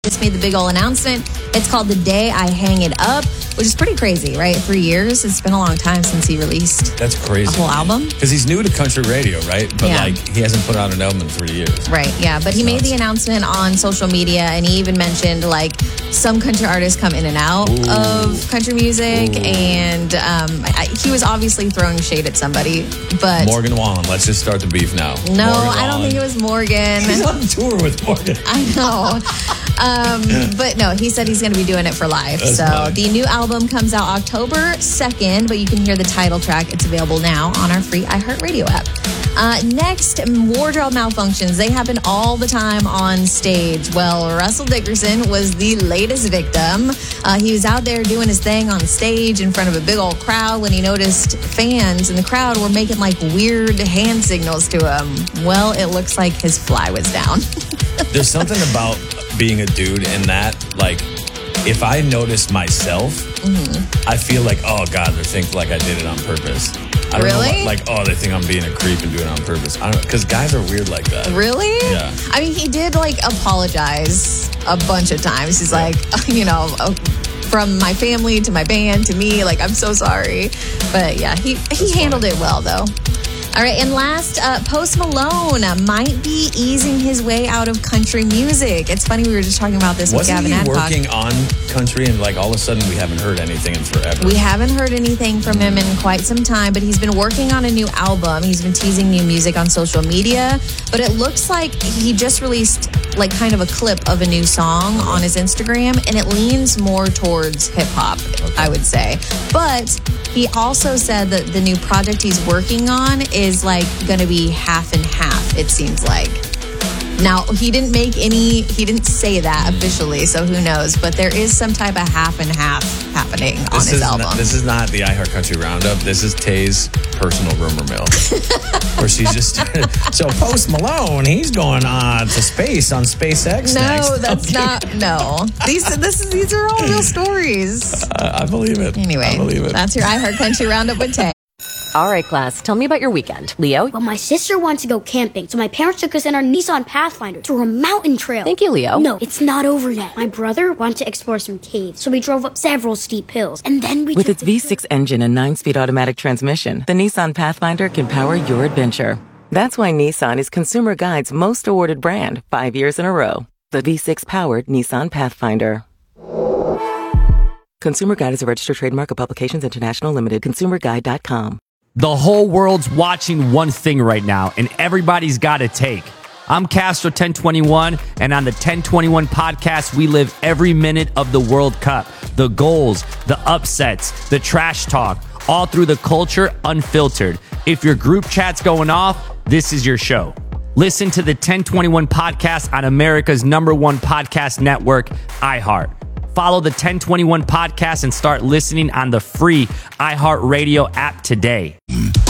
just made the big ol' announcement. It's called The Day I Hang It Up, which is pretty crazy, right? 3 years. It's been a long time since he released That's crazy. a whole album. Because he's new to country radio, right? But he hasn't put out an album in 3 years. Right, yeah. But he made the announcement on social media, and he even mentioned some country artists come in and out of country music, and he was obviously throwing shade at somebody. But Morgan Wallen, let's just start the beef now. No, Morgan I don't think it was Morgan. He's on tour with Morgan. I know. But no, he said he's going to be doing it for live. That's funny. The new album comes out October 2nd, but you can hear the title track. It's available now on our free iHeartRadio app. Next, wardrobe malfunctions. They happen all the time on stage. Well, Russell Dickerson was the latest victim. He was out there doing his thing on stage in front of a big old crowd when he noticed fans in the crowd were making weird hand signals to him. Well, it looks like his fly was down. There's something about being a dude in that, if I notice myself, I feel oh God, they think I did it on purpose. I don't Really? know, they think I'm being a creep and doing it on purpose. I don't, because guys are weird like that. Really? Yeah. I mean, he did apologize a bunch of times. He's from my family to my band to me, I'm so sorry. But yeah, he handled it well though. All right, and last, Post Malone might be easing his way out of country music. It's funny, we were just talking about this with Gavin Adcock. Wasn't he working on country and all of a sudden we haven't heard anything in forever? We haven't heard anything from him in quite some time, but he's been working on a new album. He's been teasing new music on social media, but it looks like he just released kind of a clip of a new song on his Instagram, and it leans more towards hip-hop, I would say. But he also said that the new project he's working on is going to be half and half, it seems like. Now, he didn't say that officially, so who knows? But there is some type of half and half happening on his album. This is not the iHeart Country Roundup. This is Tay's personal rumor mill. Where she's just... So Post Malone, he's going to space on SpaceX next. No, that's not... No. These are all real stories. I believe it. Anyway, I believe it. That's your iHeart Country Roundup with Tay. All right, class, tell me about your weekend. Leo? Well, my sister wanted to go camping, so my parents took us in our Nissan Pathfinder through a mountain trail. Thank you, Leo. No, it's not over yet. My brother wanted to explore some caves, so we drove up several steep hills, and then we With its V6 engine and 9-speed automatic transmission, the Nissan Pathfinder can power your adventure. That's why Nissan is Consumer Guide's most awarded brand 5 years in a row. The V6-powered Nissan Pathfinder. Consumer Guide is a registered trademark of Publications International Limited. ConsumerGuide.com. The whole world's watching one thing right now, and everybody's got a take. I'm Castro 1021, and on the 1021 podcast, we live every minute of the World Cup. The goals, the upsets, the trash talk, all through the culture unfiltered. If your group chat's going off, this is your show. Listen to the 1021 podcast on America's #1 podcast network, iHeart. Follow the 1021 podcast and start listening on the free iHeartRadio app today.